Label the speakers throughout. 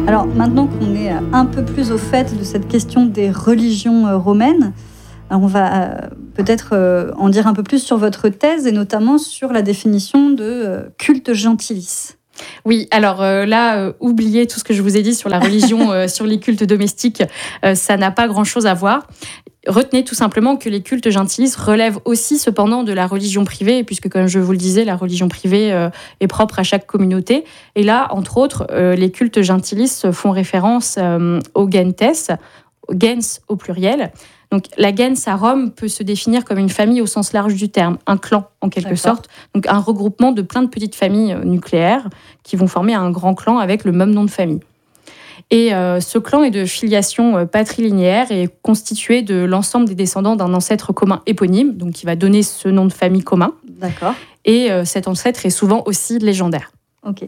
Speaker 1: Alors maintenant qu'on est un peu plus au fait de cette question des religions romaines, on va peut-être en dire un peu plus sur votre thèse et notamment sur la définition de culte gentilis.
Speaker 2: Oui, alors oubliez tout ce que je vous ai dit sur la religion, sur les cultes domestiques, ça n'a pas grand-chose à voir. Retenez tout simplement que les cultes gentilis relèvent aussi cependant de la religion privée, puisque comme je vous le disais, la religion privée est propre à chaque communauté. Et là, entre autres, les cultes gentilis font référence aux gentes, gens au pluriel. Donc la gens à Rome peut se définir comme une famille au sens large du terme, un clan en quelque sorte. Donc un regroupement de plein de petites familles nucléaires qui vont former un grand clan avec le même nom de famille. Et ce clan est de filiation patrilinéaire et est constitué de l'ensemble des descendants d'un ancêtre commun éponyme, donc qui va donner ce nom de famille commun.
Speaker 1: D'accord.
Speaker 2: Et cet ancêtre est souvent aussi légendaire.
Speaker 1: Ok.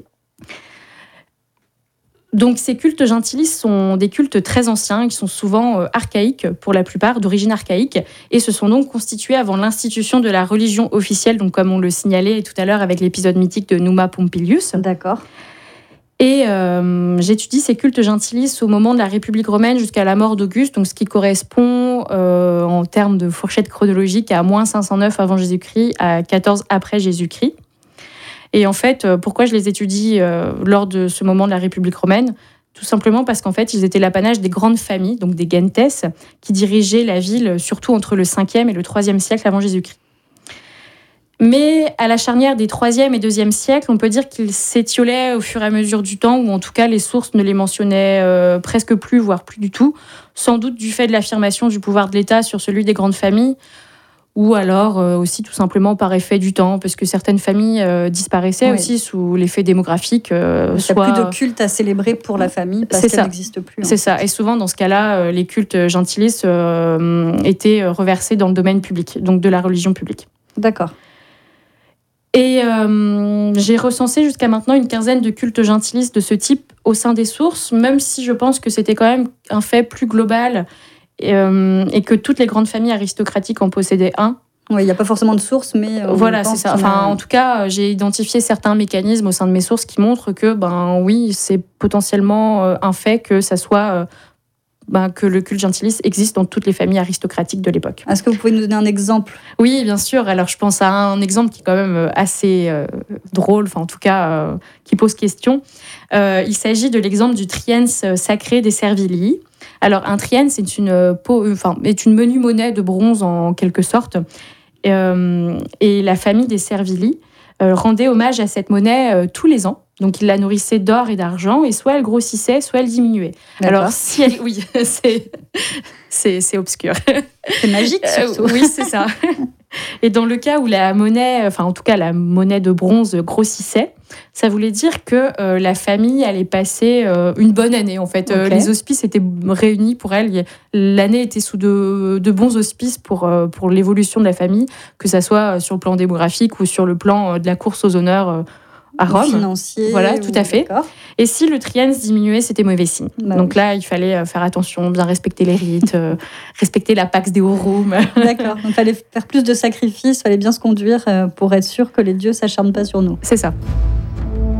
Speaker 2: Donc ces cultes gentilis sont des cultes très anciens, qui sont souvent archaïques pour la plupart, d'origine archaïque, et se sont donc constitués avant l'institution de la religion officielle, donc comme on le signalait tout à l'heure avec l'épisode mythique de Numa Pompilius.
Speaker 1: D'accord.
Speaker 2: Et j'étudie ces cultes gentilis au moment de la République romaine jusqu'à la mort d'Auguste, donc ce qui correspond en termes de fourchette chronologique à moins 509 avant Jésus-Christ à 14 après Jésus-Christ. Et en fait, pourquoi je les étudie lors de ce moment de la République romaine ? Tout simplement parce qu'en fait, ils étaient l'apanage des grandes familles, donc des gentes, qui dirigeaient la ville surtout entre le 5e et le 3e siècle avant Jésus-Christ. Mais à la charnière des 3e et 2e siècles, on peut dire qu'ils s'étiolaient au fur et à mesure du temps, ou en tout cas les sources ne les mentionnaient presque plus, voire plus du tout, sans doute du fait de l'affirmation du pouvoir de l'État sur celui des grandes familles, ou alors aussi tout simplement par effet du temps, parce que certaines familles disparaissaient aussi sous l'effet démographique.
Speaker 1: Il n'y a plus de culte à célébrer pour la famille parce qu'elle n'existe plus.
Speaker 2: C'est ça, et souvent dans ce cas-là, les cultes gentilis étaient reversés dans le domaine public, donc de la religion publique.
Speaker 1: D'accord.
Speaker 2: Et j'ai recensé jusqu'à maintenant une quinzaine de cultes gentilis de ce type au sein des sources, même si je pense que c'était quand même un fait plus global et que toutes les grandes familles aristocratiques en possédaient un.
Speaker 1: Oui, il n'y a pas forcément de source, mais...
Speaker 2: voilà, c'est ça. Enfin, en tout cas, j'ai identifié certains mécanismes au sein de mes sources qui montrent que, oui, c'est potentiellement un fait que ça soit... que le culte gentilis existe dans toutes les familles aristocratiques de l'époque.
Speaker 1: Est-ce que vous pouvez nous donner un exemple ?
Speaker 2: Oui, bien sûr. Alors, je pense à un exemple qui est quand même assez drôle, enfin, en tout cas, qui pose question. Il s'agit de l'exemple du triens sacré des Servilii. Alors, un triens est une menue monnaie de bronze, en quelque sorte. Et la famille des Servilii rendait hommage à cette monnaie tous les ans. Donc, il la nourrissait d'or et d'argent, et soit elle grossissait, soit elle diminuait.
Speaker 1: D'accord.
Speaker 2: Alors, si elle... Oui, c'est obscur.
Speaker 1: C'est magique, surtout.
Speaker 2: Oui, c'est ça. Et dans le cas où la monnaie, enfin, en tout cas, la monnaie de bronze grossissait, ça voulait dire que la famille allait passer une bonne année, en fait. Okay. Les auspices étaient réunis pour elle. L'année était sous de bons auspices pour l'évolution de la famille, que ça soit sur le plan démographique ou sur le plan de la course aux honneurs à Rome.
Speaker 1: Financier.
Speaker 2: Voilà, tout à fait.
Speaker 1: D'accord.
Speaker 2: Et si le triens diminuait, c'était mauvais signe. Donc là, il fallait faire attention, bien respecter les rites, respecter la Pax Deorum.
Speaker 1: D'accord. Donc il fallait faire plus de sacrifices, il fallait bien se conduire pour être sûr que les dieux ne s'acharnent pas sur nous.
Speaker 2: C'est ça.